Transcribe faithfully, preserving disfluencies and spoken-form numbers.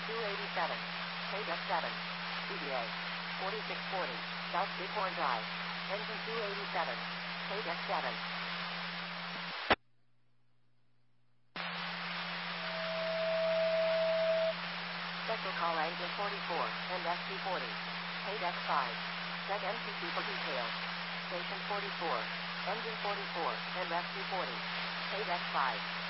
two eighty-seven. Paydeck seven. C B A. forty-six forty. South Bighorn Drive. Engine two eighty-seven. Paydeck seven. Special call engine forty-four and S P forty. Paydeck five. Check M T C for details. Station forty-four. Engine forty-four and S P forty. Paydeck five.